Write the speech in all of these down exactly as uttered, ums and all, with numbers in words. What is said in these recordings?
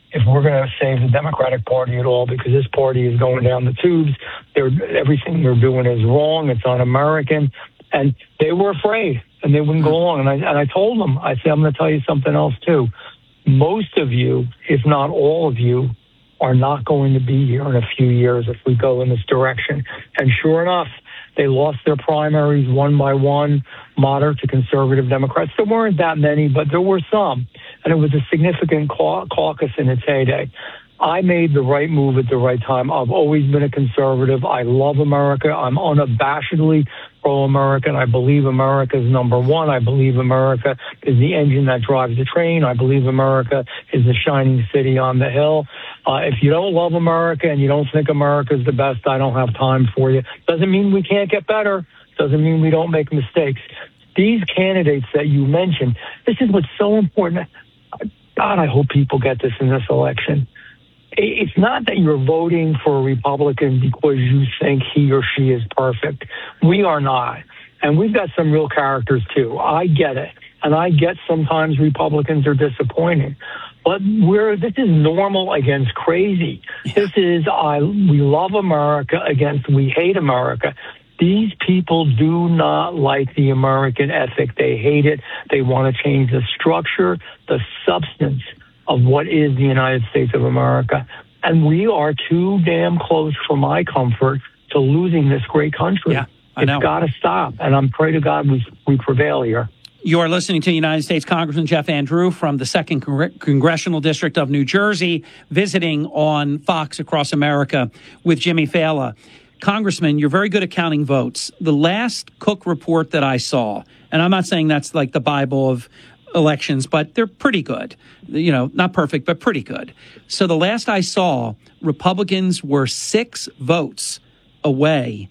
if we're going to save the Democratic Party at all, because this party is going down the tubes. They're, everything they're doing is wrong. It's un-American. And they were afraid, and they wouldn't go along. And I, and I told them, I said, I'm going to tell you something else, too. Most of you, if not all of you, are not going to be here in a few years if we go in this direction. And sure enough, they lost their primaries one by one, moderate to conservative Democrats. There weren't that many, but there were some. And it was a significant cau- caucus in its heyday. I made the right move at the right time. I've always been a conservative. I love America. I'm unabashedly pro-American. I believe America is number one. I believe America is the engine that drives the train. I believe America is the shining city on the hill. Uh, if you don't love America and you don't think America is the best, I don't have time for you. Doesn't mean we can't get better. Doesn't mean we don't make mistakes. These candidates that you mentioned, this is what's so important. God, I hope people get this in this election. It's not that you're voting for a Republican because you think he or she is perfect. We are not. And we've got some real characters, too. I get it. And I get sometimes Republicans are disappointing. But we're this is normal against crazy. Yeah. This is I we love America against we hate America. These people do not like the American ethic. They hate it. They want to change the structure, the substance of what is the United States of America. And we are too damn close for my comfort to losing this great country. Yeah, I know. It's got to stop. And I'm pray to God we, we prevail here. You are listening to United States Congressman Jeff Andrew from the second Congre- Congressional District of New Jersey, visiting on Fox Across America with Jimmy Failla. Congressman, you're very good at counting votes. The last Cook report that I saw, and I'm not saying that's like the Bible of elections, but they're pretty good. You know, not perfect, but pretty good. So the last I saw, Republicans were six votes away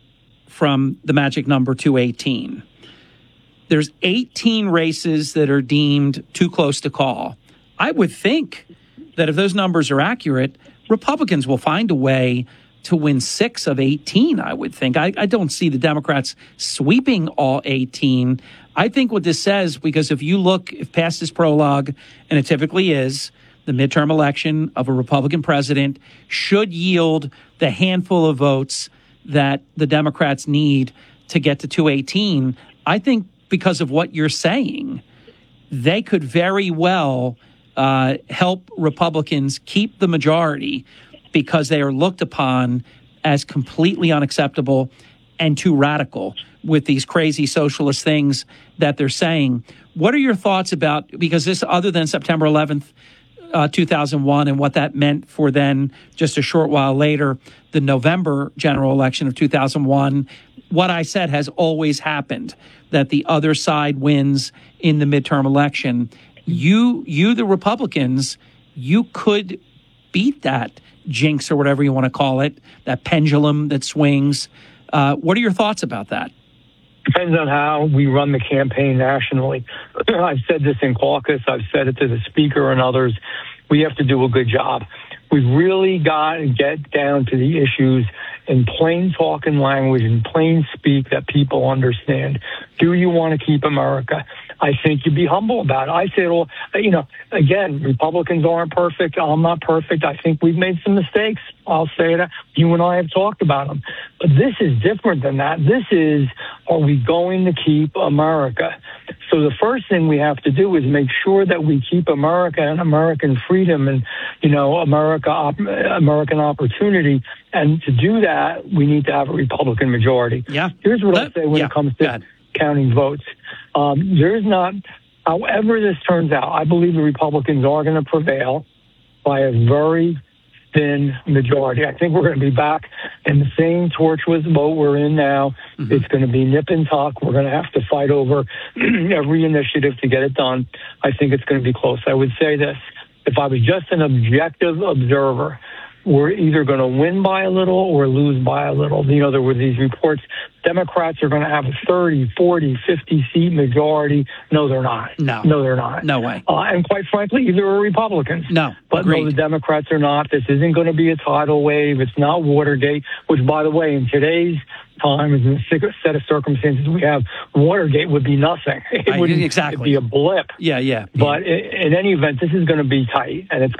from the magic number two eighteen. There's eighteen races that are deemed too close to call. I would think that if those numbers are accurate, Republicans will find a way to win six of eighteen, I would think. I, I don't see the Democrats sweeping all eighteen. I think what this says, because if you look, if past this prologue, and it typically is, the midterm election of a Republican president should yield the handful of votes that the Democrats need to get to two eighteen. I think because of what you're saying, they could very well uh, help Republicans keep the majority because they are looked upon as completely unacceptable and too radical with these crazy socialist things that they're saying. What are your thoughts about, because this, other than September eleventh, uh, two thousand one, and what that meant for then, just a short while later, the November general election of two thousand one, what I said has always happened, that the other side wins in the midterm election. You, you, the Republicans, you could beat that jinx or whatever you want to call it, that pendulum that swings. Uh, what are your thoughts about that? Depends on how we run the campaign nationally. I've said this in caucus. I've said it to the speaker and others. We have to do a good job. We've really got to get down to the issues in plain talking language, in plain speak that people understand. Do you want to keep America? I think you'd be humble about it. I say, well, you know, again, Republicans aren't perfect. I'm not perfect. I think we've made some mistakes. I'll say that. You and I have talked about them. But this is different than that. This is, are we going to keep America? So the first thing we have to do is make sure that we keep America and American freedom and, you know, America, op- American opportunity. And to do that, we need to have a Republican majority. Yeah. Here's what Let, I'll say when yeah, it comes to counting votes. Um, there's not, however this turns out, I believe the Republicans are going to prevail by a very thin majority. I think we're going to be back in the same tortuous boat we're in now. Mm-hmm. It's going to be nip and tuck. We're going to have to fight over every initiative to get it done. I think it's going to be close. I would say this, if I was just an objective observer, we're either going to win by a little or lose by a little. You know, there were these reports, Democrats are going to have a thirty, forty, fifty seat majority. No, they're not. No. No, they're not. No way. Uh, and quite frankly, either are Republicans. No, But agreed. no, the Democrats are not. This isn't going to be a tidal wave. It's not Watergate, which, by the way, in today's time, in the set of circumstances we have, Watergate would be nothing. It I, wouldn't exactly. it'd be a blip. Yeah, yeah. But in, in any event, this is going to be tight, and it's